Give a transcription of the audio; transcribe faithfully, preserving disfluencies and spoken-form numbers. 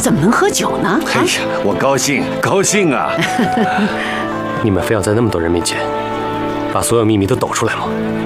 怎么能喝酒呢？ 哎呀，我高兴，高兴啊！ 你们非要在那么多人面前把所有秘密都抖出来吗？